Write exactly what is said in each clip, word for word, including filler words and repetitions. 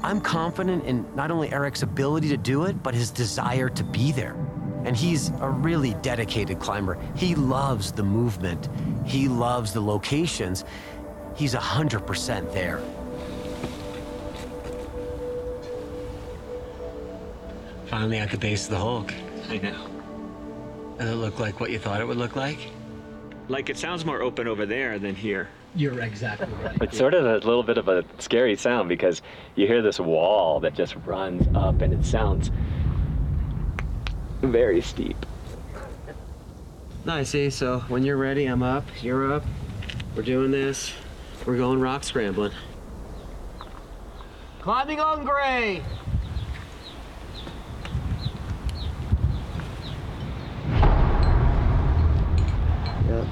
I'm confident in not only Eric's ability to do it, but his desire to be there. And he's a really dedicated climber. He loves the movement. He loves the locations. He's one hundred percent there. Finally at the base of the Hulk. I know. Does it look like what you thought it would look like? Like, it sounds more open over there than here. You're exactly right. It's sort of a little bit of a scary sound because you hear this wall that just runs up and it sounds very steep. Nice, see, so when you're ready, I'm up, you're up. We're doing this. We're going rock scrambling. Climbing on Gray. Yep.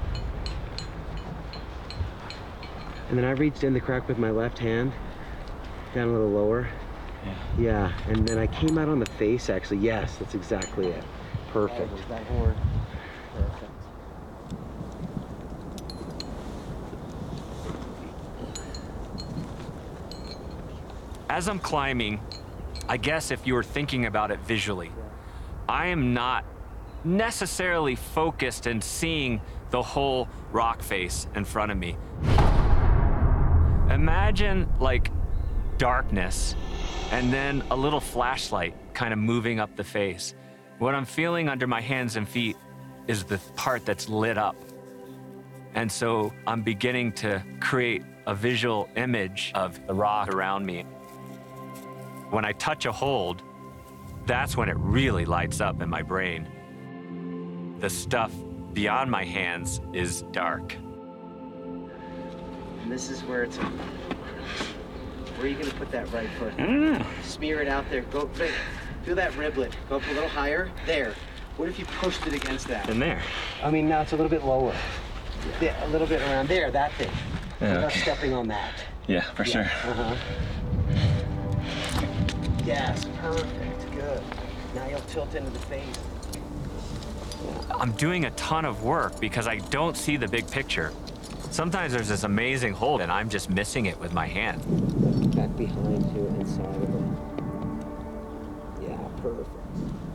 And then I reached in the crack with my left hand, down a little lower. Yeah. Yeah, and then I came out on the face, actually. Yes, that's exactly it. Perfect. That board. Perfect. As I'm climbing, I guess if you were thinking about it visually, I am not necessarily focused and seeing the whole rock face in front of me. Imagine like darkness and then a little flashlight kind of moving up the face. What I'm feeling under my hands and feet is the part that's lit up. And so I'm beginning to create a visual image of the rock around me. When I touch a hold, that's when it really lights up in my brain. The stuff beyond my hands is dark. And this is where it's a, where are you gonna put that right foot? Mm. Smear it out there. Go, right, do that riblet. Go up a little higher. There. What if you pushed it against that? In there. I mean, now it's a little bit lower. Yeah, a little bit around there, that thing. Yeah, Without okay. stepping on that. Yeah, for Yeah. sure. Uh-huh. Yes, perfect. Good. Now you'll tilt into the face. I'm doing a ton of work because I don't see the big picture. Sometimes there's this amazing hold and I'm just missing it with my hand. Back behind too, inside of it. Yeah, perfect.